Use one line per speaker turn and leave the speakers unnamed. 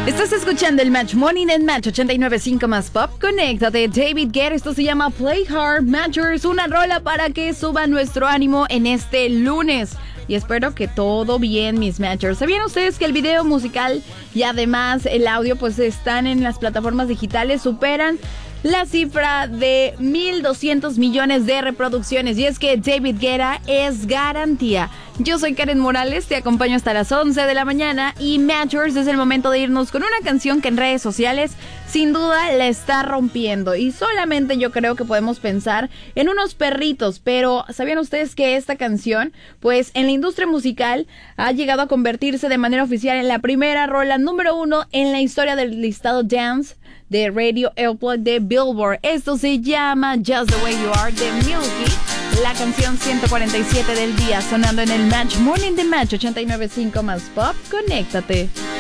Estás escuchando el Match Morning en Match 89.5 más Pop. Conéctate, David Guetta. Esto se llama Play Hard. Matchers, una rola para que suba nuestro ánimo en este lunes. Y espero que todo bien, mis Matchers. ¿Sabían ustedes que el video musical y además el audio pues están en las plataformas digitales? Superan la cifra de 1.200 millones de reproducciones. Y es que David Guetta es garantía. Yo soy Karen Morales, te acompaño hasta las 11 de la mañana. Y Matchers, es el momento de irnos con una canción que en redes sociales sin duda la está rompiendo. Y solamente yo creo que podemos pensar en unos perritos. Pero ¿sabían ustedes que esta canción, pues en la industria musical, ha llegado a convertirse de manera oficial en la primera rola número 1 en la historia del listado Dance de Radio Airplay de Billboard? Esto se llama Just the Way You Are de Milky, la canción 147 del día, sonando en el Match Morning de Match 89.5 más Pop. Conéctate.